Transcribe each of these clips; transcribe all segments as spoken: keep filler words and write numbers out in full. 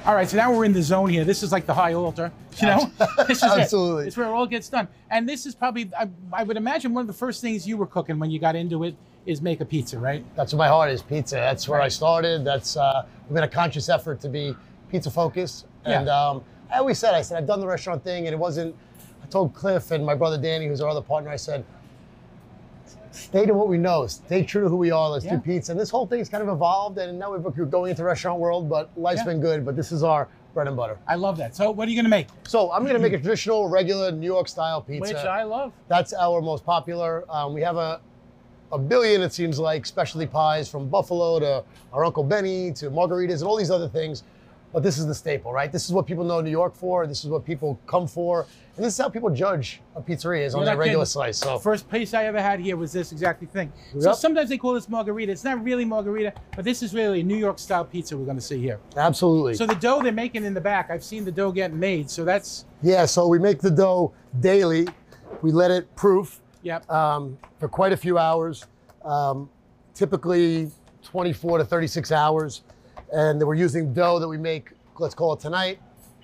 All right, so now we're in the zone here. This is like the high altar, you know? This is Absolutely. it. It's where it all gets done. And this is probably, I, I would imagine, one of the first things you were cooking when you got into it is make a pizza, right? That's what my heart is, pizza. That's where Right. I started. That's uh, been a conscious effort to be pizza focused. Yeah. And um, I always said, I said, I've done the restaurant thing, and it wasn't, I told Cliff and my brother Danny, who's our other partner, I said, stay to what we know. Stay true to who we are. Let's Yeah. do pizza. And this whole thing's kind of evolved, and now we're going into the restaurant world, but life's Yeah. been good, but this is our bread and butter. I love that. So what are you going to make? So I'm going to make a traditional, regular New York style pizza. Which I love. That's our most popular. Um, we have a, a billion, it seems like, specialty pies from Buffalo to our Uncle Benny to margaritas and all these other things. But this is the staple, right? This is what people know New York for. This is what people come for. And this is how people judge a pizzeria is on You're their not regular kidding. slice. So First place I ever had here was this exact thing. So Yep. sometimes they call this margarita. It's not really margarita, but this is really a New York style pizza we're going to see here. absolutely. So the dough they're making in the back, I've seen the dough getting made. So that's, Yeah, so we make the dough daily. We let it proof yep. um, for quite a few hours, um, typically twenty-four to thirty-six hours. And then we're using dough that we make, let's call it tonight,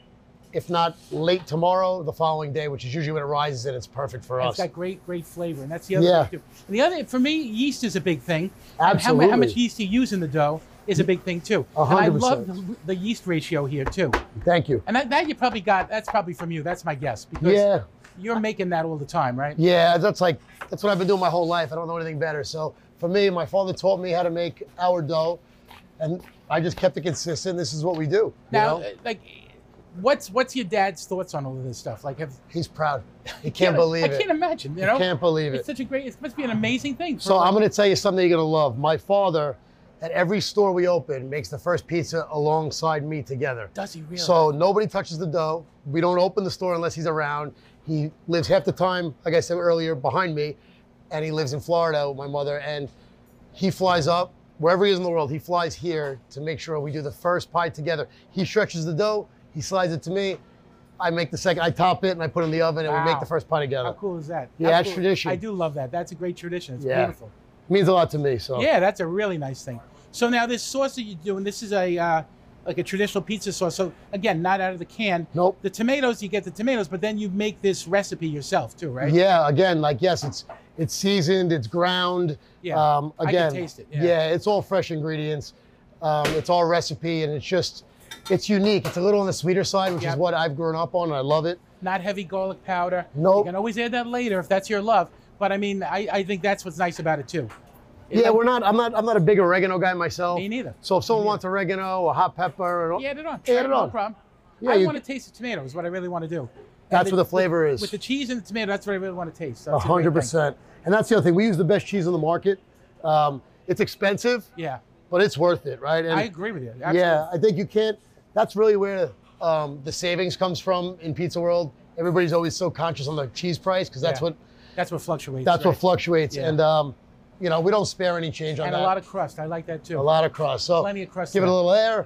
if not late tomorrow, the following day, which is usually when it rises and it's perfect for And us. it's got great, great flavor. And that's the other Yeah. thing too. And the other, for me, yeast is a big thing. And How, mu- Absolutely. how much yeast you use in the dough is a big thing too. A And I hundred love percent. the, the yeast ratio here too. Thank you. And that, that you probably got, that's probably from you. That's my guess. Because Yeah. you're making that all the time, right? Yeah, that's like, that's what I've been doing my whole life. I don't know anything better. So for me, my father taught me how to make our dough, and I just kept it consistent. This is what we do. you Now, know? uh, like, what's what's your dad's thoughts on all of this stuff? Like, have He's proud. He can't Yeah, believe I it. can't imagine. You know, Can't believe it's it. such a great. It must be an amazing thing. for, So like- I'm going to tell you something you're going to love. My father, at every store we open, makes the first pizza alongside me together. Does he really? So nobody touches the dough. We don't open the store unless he's around. He lives half the time, like I said earlier, behind me, and he lives in Florida with my mother. And he flies up wherever he is in the world. He flies here to make sure we do the first pie together. He stretches the dough. He slides it to me. I make the second. I top it and I put it in the oven, and we make Wow. the first pie together. How cool is that? Yeah, How that's cool- tradition. I do love that. That's a great tradition. It's Yeah. beautiful. Means a lot to me. So Yeah, that's a really nice thing. So now this sauce that you're doing, this is a uh, like a traditional pizza sauce. So again, not out of the can. Nope. The tomatoes, you get the tomatoes, but then you make this recipe yourself too, right? Yeah, again, like yes, it's it's seasoned, it's ground. Yeah, Um, I can again, taste it, yeah. it's all fresh ingredients. Um, it's all recipe, and it's just it's unique. It's a little on the sweeter side, which Yep. is what I've grown up on, and I love it. Not heavy garlic powder. Nope. You can always add that later if that's your love. But I mean, I, I think that's what's nice about it too. Yeah, we're not. I'm not. I'm not a big oregano guy myself. Me neither. So if someone wants oregano or hot pepper, or, Yeah, add it on. Add Sure, it no on. problem. Yeah, I you want to can- taste the tomato is what I really want to do. And That's what the flavor with, is. With the cheese and the tomato, that's what I really want to taste. So A it's a great hundred thing. percent. And that's the other thing. We use the best cheese on the market. Um, it's expensive, Yeah, but it's worth it, right? And I agree with you. Absolutely. yeah, I think you can't. That's really where um, the savings comes from in pizza world. Everybody's always so conscious on the cheese price because that's Yeah. what That's what fluctuates. that's right? what fluctuates. Yeah. And um, you know, we don't spare any change on And that. a lot of crust. I like that too. a lot of crust. So Plenty of crust give it in a it. little air.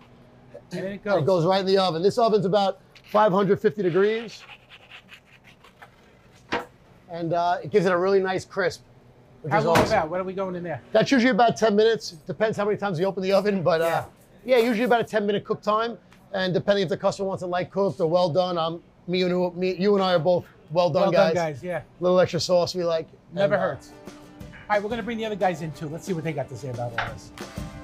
And then it And goes. it goes right in the oven. This oven's about five hundred fifty degrees, and uh, it gives it a really nice crisp. Which How is long awesome. about? What are we going in there? That's usually about ten minutes. Depends how many times you open the oven, but uh, yeah, usually about a ten minute cook time. And depending if the customer wants it light cooked or well done, um, me and me, you and I are both well done Well guys. done, guys. Yeah, A little extra sauce we like. never And, uh, hurts. All right, we're gonna bring the other guys in too. Let's see what they got to say about all this.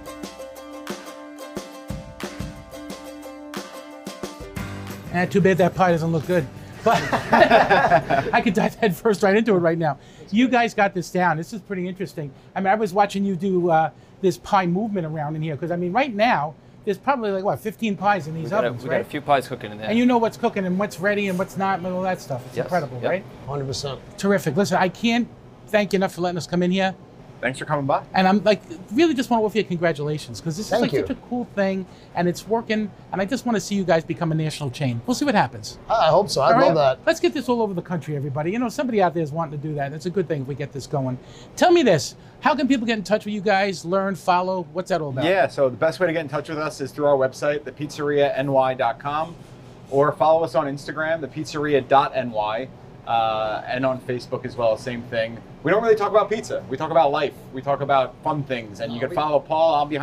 And too bad that pie doesn't look good. But I could dive head first right into it right now. You guys got this down. This is pretty interesting. I mean, I was watching you do uh, this pie movement around in here because I mean, right now there's probably like what, fifteen pies in these We got, a, ovens, we right? got a few pies cooking in there. And you know what's cooking and what's ready and what's not and all that stuff. It's Yes, incredible, yep. right? one hundred percent. Terrific. Listen, I can't thank you enough for letting us come in here. Thanks for coming by. And I'm like, really just want to offer you congratulations because this is Thank like you. such a cool thing and it's working. And I just want to see you guys become a national chain. We'll see what happens. I hope so. I All love right? that. Let's get this all over the country, everybody. You know, somebody out there is wanting to do that. It's a good thing if we get this going. Tell me this. How can people get in touch with you guys, learn, follow? What's that all about? Yeah, so the best way to get in touch with us is through our website, the pizzeria N Y dot com, or follow us on Instagram, the pizzeria dot N Y, uh, and on Facebook as well, same thing. We don't really talk about pizza. We talk about life. We talk about fun things, and you can follow Paul. I'll be